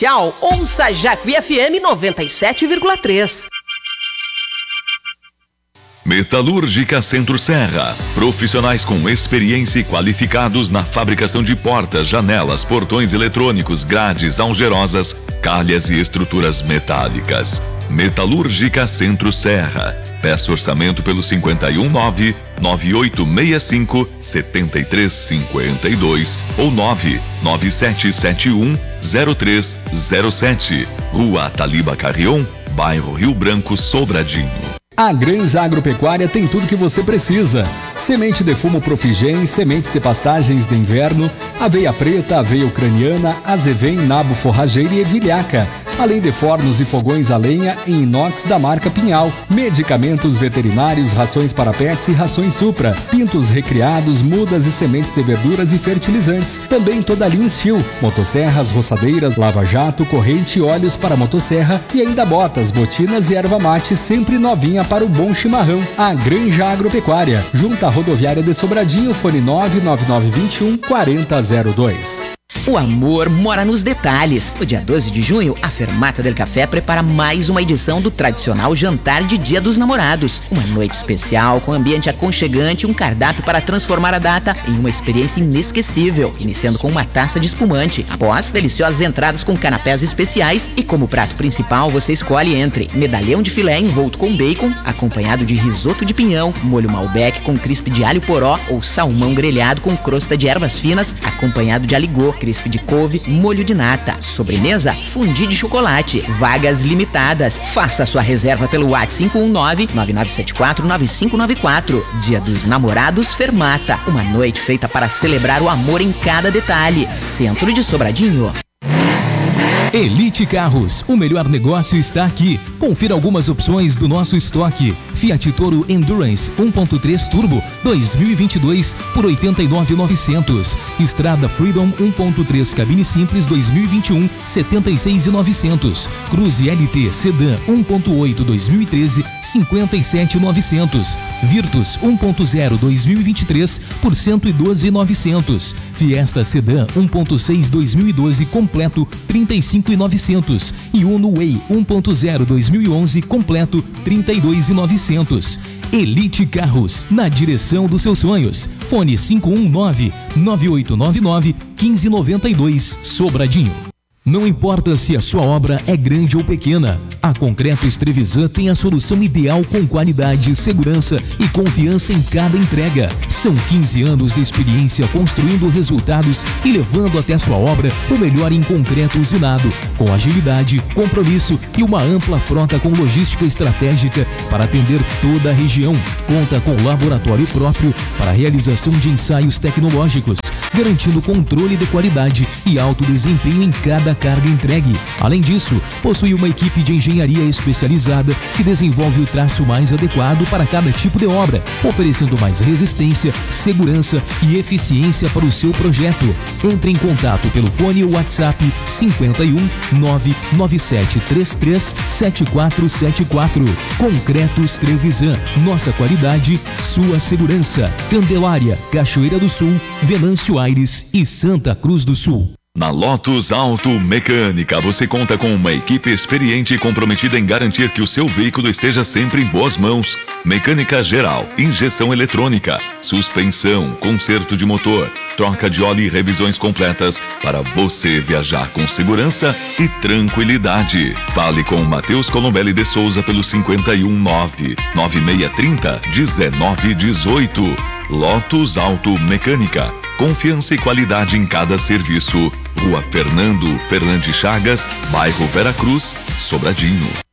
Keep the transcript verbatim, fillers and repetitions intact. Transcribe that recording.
comercial, ouça Jacuí F M noventa e sete vírgula três. Metalúrgica Centro-Serra. Profissionais com experiência e qualificados na fabricação de portas, janelas, portões eletrônicos, grades, algerosas, calhas e estruturas metálicas. Metalúrgica Centro-Serra. Peça orçamento pelo cinquenta e um nove, nove oito seis cinco, sete três cinco dois ou nove nove sete sete um, zero três zero sete. Rua Taliba Carrion, bairro Rio Branco, Sobradinho. A Granja Agropecuária tem tudo que você precisa. Semente de fumo Profigen, sementes de pastagens de inverno, aveia preta, aveia ucraniana, azevém, nabo forrageiro e ervilhaca. Além de fornos e fogões a lenha em inox da marca Pinhal. Medicamentos veterinários, rações para pets e rações Supra. Pintos recriados, mudas e sementes de verduras e fertilizantes. Também toda a linha Steel. Motosserras, roçadeiras, lava-jato, corrente e óleos para motosserra. E ainda botas, botinas e erva mate sempre novinha para o bom chimarrão. A Granja Agropecuária. Junto à rodoviária de Sobradinho, fone nove nove nove dois um, quatro zero zero dois. O amor mora nos detalhes. No dia doze de junho, a Fermata del Café prepara mais uma edição do tradicional jantar de Dia dos Namorados. Uma noite especial, com ambiente aconchegante e um cardápio para transformar a data em uma experiência inesquecível. Iniciando com uma taça de espumante. Após, deliciosas entradas com canapés especiais. E como prato principal, você escolhe entre medalhão de filé envolto com bacon, acompanhado de risoto de pinhão, molho Malbec com crisp de alho poró ou salmão grelhado com crosta de ervas finas, acompanhado de aligô, crisp de couve, molho de nata. Sobremesa, fondue de chocolate. Vagas limitadas. Faça sua reserva pelo WhatsApp cinco um nove, nove nove sete quatro, nove cinco nove quatro. Dia dos Namorados Fermata. Uma noite feita para celebrar o amor em cada detalhe. Centro de Sobradinho. Elite Carros, o melhor negócio está aqui. Confira algumas opções do nosso estoque. Fiat Toro Endurance um ponto três Turbo dois mil e vinte e dois por oitenta e nove mil e novecentos. Estrada Freedom um ponto três Cabine Simples dois mil e vinte e um, setenta e seis mil e novecentos. Cruze L T Sedan um ponto oito dois mil e treze, cinquenta e sete mil e novecentos. Virtus um ponto zero dois mil e vinte e três por cento e doze mil e novecentos. Fiesta Sedan um ponto seis dois mil e doze completo trinta e cinco mil e novecentos e Uno Way um ponto zero dois mil e onze completo trinta e dois mil e novecentos. Elite Carros, na direção dos seus sonhos. Fone cinco um nove, nove oito nove nove, um cinco nove dois, Sobradinho. Não importa se a sua obra é grande ou pequena, a Concretos Trevisan tem a solução ideal com qualidade, segurança e confiança em cada entrega. São quinze anos de experiência construindo resultados e levando até a sua obra o melhor em concreto usinado, com agilidade, compromisso e uma ampla frota com logística estratégica para atender toda a região. Conta com laboratório próprio para a realização de ensaios tecnológicos, garantindo controle de qualidade e alto desempenho em cada carga entregue. Além disso, possui uma equipe de engenharia especializada que desenvolve o traço mais adequado para cada tipo de obra, oferecendo mais resistência, segurança e eficiência para o seu projeto. Entre em contato pelo fone ou WhatsApp cinco um, nove nove sete três três, sete quatro sete quatro. Concretos Trevisan, nossa qualidade, sua segurança. Candelária, Cachoeira do Sul, Venâncio Aires e Santa Cruz do Sul. Na Lotus Auto Mecânica, você conta com uma equipe experiente e comprometida em garantir que o seu veículo esteja sempre em boas mãos. Mecânica geral, injeção eletrônica, suspensão, conserto de motor, troca de óleo e revisões completas para você viajar com segurança e tranquilidade. Fale com Matheus Colombelli de Souza pelo cinco um nove, nove seis três zero, um nove um oito. Lotus Auto Mecânica. Confiança e qualidade em cada serviço. Rua Fernando Fernandes Chagas, bairro Veracruz, Sobradinho.